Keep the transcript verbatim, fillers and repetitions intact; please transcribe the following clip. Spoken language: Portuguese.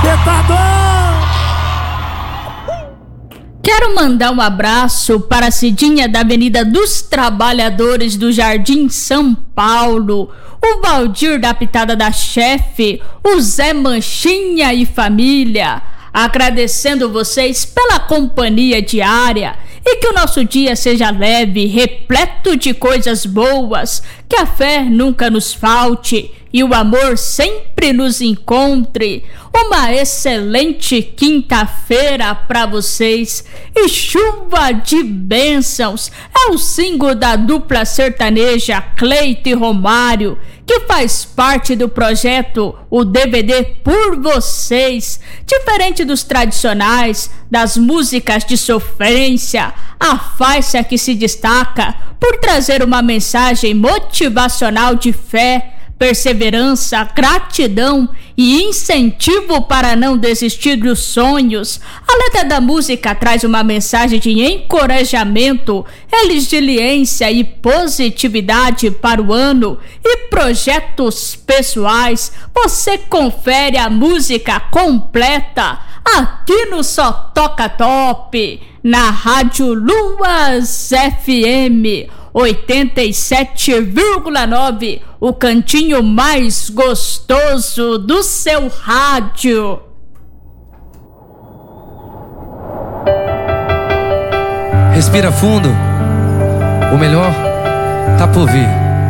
Espetador! Quero mandar um abraço para a Cidinha da Avenida dos Trabalhadores do Jardim São Paulo, o Valdir da Pitada da Chefe, o Zé Manchinha e família, agradecendo vocês pela companhia diária e que o nosso dia seja leve, repleto de coisas boas, que a fé nunca nos falte e o amor sempre nos encontre. Uma excelente quinta-feira para vocês e chuva de bênçãos. É o single da dupla sertaneja Cleito e Romário, que faz parte do projeto O D V D Por Vocês. Diferente dos tradicionais, das músicas de sofrência, a faixa que se destaca por trazer uma mensagem motivacional de fé, perseverança, gratidão e incentivo para não desistir dos sonhos. A letra da música traz uma mensagem de encorajamento, resiliência e positividade para o ano e projetos pessoais. Você confere a música completa aqui no Só Toca Top, na Rádio Luas F M oitenta e sete vírgula nove, o cantinho mais gostoso do seu rádio. Respira fundo, o melhor tá por vir.